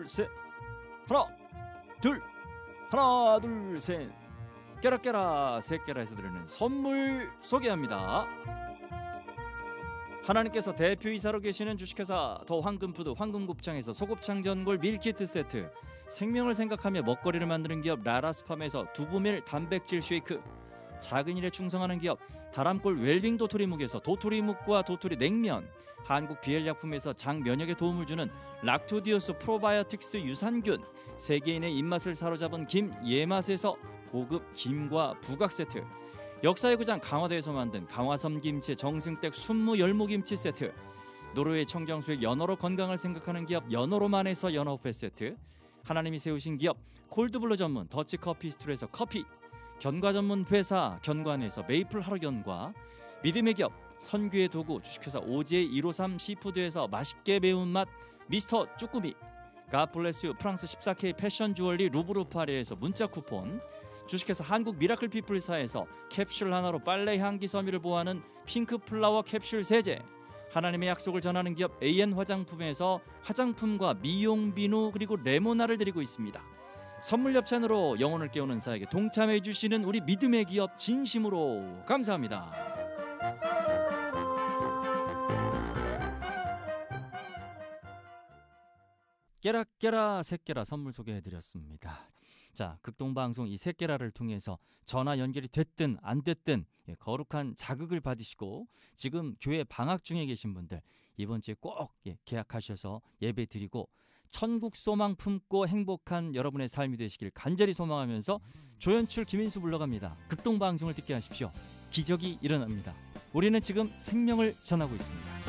셋. 하나 둘 하나 둘 셋. 깨라깨라 셋깨라에서 드리는 선물 소개합니다. 하나님께서 대표이사로 계시는 주식회사 더 황금푸드 황금곱창에서 소곱창 전골 밀키트 세트, 생명을 생각하며 먹거리를 만드는 기업 라라스팜에서 두부밀 단백질 쉐이크, 작은 일에 충성하는 기업 다람골 웰빙 도토리묵에서 도토리묵과 도토리 냉면, 한국 비엘약품에서 장 면역에 도움을 주는 락토디오스 프로바이오틱스 유산균, 세계인의 입맛을 사로잡은 김 예맛에서 고급 김과 부각 세트, 역사의 고장 강화도에서 만든 강화섬 김치 정승댁 순무 열무김치 세트, 노르웨이 청정수의 연어로 건강을 생각하는 기업 연어로만에서 연어회 세트, 하나님이 세우신 기업 콜드블루 전문 더치커피 스툴에서 커피, 견과 전문 회사 견관에서 메이플 하루견과, 믿음의 기업 선규의 도구 주식회사 오지의 153 시푸드에서 맛있게 매운맛 미스터 쭈꾸미, 갓블레스 프랑스 14K 패션 주얼리 루브르 파리에서 문자 쿠폰, 주식회사 한국 미라클 피플사에서 캡슐 하나로 빨래 향기 섬유를 보호하는 핑크 플라워 캡슐 세제, 하나님의 약속을 전하는 기업 AN 화장품에서 화장품과 미용 비누 그리고 레모나를 드리고 있습니다. 선물 협찬으로 영혼을 깨우는 사에게 동참해 주시는 우리 믿음의 기업 진심으로 감사합니다. 깨라깨라 새깨라 선물 소개해드렸습니다. 자, 극동방송 이 새깨라를 통해서 전화 연결이 됐든 안 됐든 거룩한 자극을 받으시고, 지금 교회 방학 중에 계신 분들 이번 주에 꼭 계약하셔서 예배 드리고 천국 소망 품고 행복한 여러분의 삶이 되시길 간절히 소망하면서 조연출 김인수 불러갑니다. 극동방송을 듣게 하십시오. 기적이 일어납니다. 우리는 지금 생명을 전하고 있습니다.